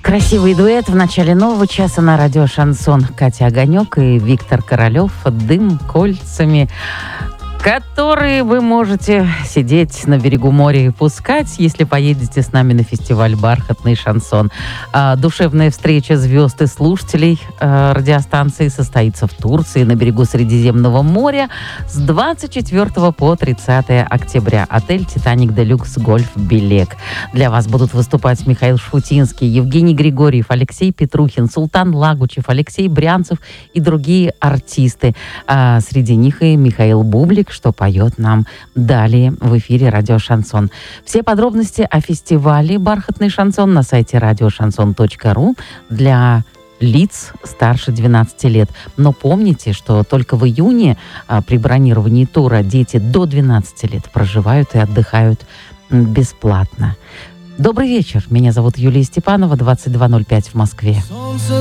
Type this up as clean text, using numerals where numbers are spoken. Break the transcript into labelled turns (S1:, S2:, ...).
S1: Красивый дуэт в начале нового часа на радио «Шансон». Катя Огонек и Виктор Королев. «Дым кольцами», которые вы можете сидеть на берегу моря и пускать, если поедете с нами на фестиваль «Бархатный шансон». Душевная встреча звезд и слушателей радиостанции состоится в Турции на берегу Средиземного моря с 24 по 30 октября. Отель «Титаник Делюкс Гольф Белек». Для вас будут выступать Михаил Шфутинский, Евгений Григорьев, Алексей Петрухин, Султан Лагучев, Алексей Брянцев и другие артисты. Среди них и Михаил Бублик, что поет нам далее в эфире радио «Шансон». Все подробности о фестивале «Бархатный шансон» на сайте радиошансон.ру для лиц старше 12 лет. Но помните, что только в июне при бронировании тура дети до 12 лет проживают и отдыхают бесплатно. Добрый вечер. Меня зовут Юлия Степанова, 22:05 в Москве.